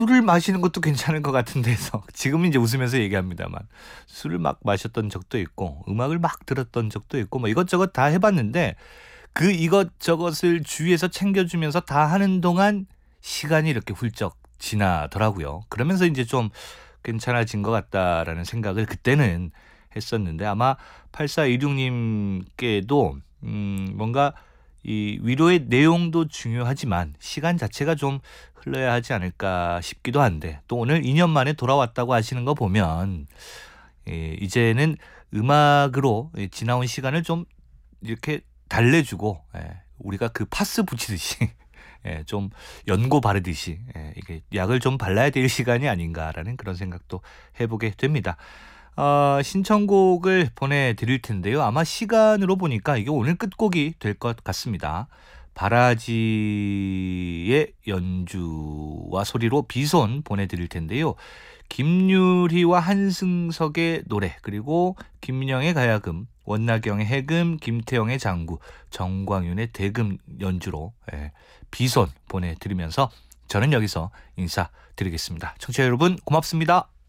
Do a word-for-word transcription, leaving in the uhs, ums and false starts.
술을 마시는 것도 괜찮을 것 같은데서 지금은 이제 웃으면서 얘기합니다만 술을 막 마셨던 적도 있고 음악을 막 들었던 적도 있고 뭐 이것저것 다 해봤는데 그 이것저것을 주위에서 챙겨주면서 다 하는 동안 시간이 이렇게 훌쩍 지나더라고요. 그러면서 이제 좀 괜찮아진 것 같다라는 생각을 그때는 했었는데 아마 팔사이육 님께도 음 뭔가 이 위로의 내용도 중요하지만 시간 자체가 좀 흘러야 하지 않을까 싶기도 한데 또 오늘 이 년 만에 돌아왔다고 하시는 거 보면 예, 이제는 음악으로 예, 지나온 시간을 좀 이렇게 달래주고 예, 우리가 그 파스 붙이듯이 예, 좀 연고 바르듯이 예, 이게 약을 좀 발라야 될 시간이 아닌가라는 그런 생각도 해보게 됩니다. 어, 신청곡을 보내드릴 텐데요. 아마 시간으로 보니까 이게 오늘 끝곡이 될 것 같습니다. 바라지의 연주와 소리로 비손 보내드릴 텐데요. 김유리와 한승석의 노래 그리고 김민영의 가야금, 원나경의 해금, 김태영의 장구, 정광윤의 대금 연주로 예, 비손 보내드리면서 저는 여기서 인사드리겠습니다. 청취자 여러분 고맙습니다.